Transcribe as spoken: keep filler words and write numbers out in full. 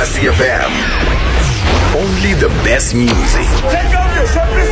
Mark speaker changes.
Speaker 1: Classy F M. Only the best music.
Speaker 2: Take off your shirt,